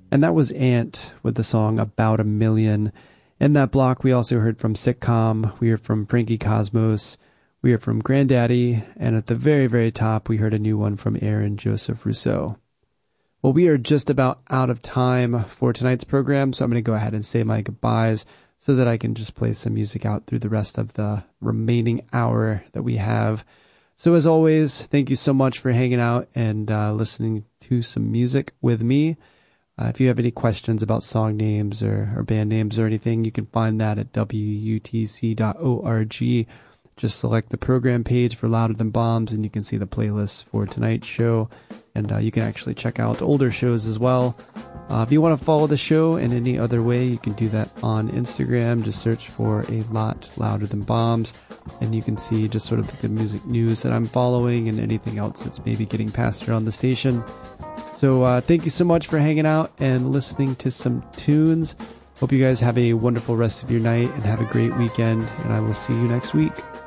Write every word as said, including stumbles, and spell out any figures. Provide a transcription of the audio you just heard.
And that was Ant with the song About a Million. In that block, we also heard from Sitcom, we heard from Frankie Cosmos, we heard from Grandaddy, and at the very, very top, we heard a new one from Aaron Joseph Rousseau. Well, we are just about out of time for tonight's program, so I'm going to go ahead and say my goodbyes so that I can just play some music out through the rest of the remaining hour that we have. So as always, thank you so much for hanging out and uh, listening to some music with me. Uh, if you have any questions about song names or, or band names or anything, you can find that at W U T C dot org. Just select the program page for Louder Than Bombs, and you can see the playlist for tonight's show. And uh, you can actually check out older shows as well. Uh, if you want to follow the show in any other way, you can do that on Instagram. Just search for A Lot Louder Than Bombs, and you can see just sort of the music news that I'm following and anything else that's maybe getting passed around the station. So uh, thank you so much for hanging out and listening to some tunes. Hope you guys have a wonderful rest of your night and have a great weekend, and I will see you next week.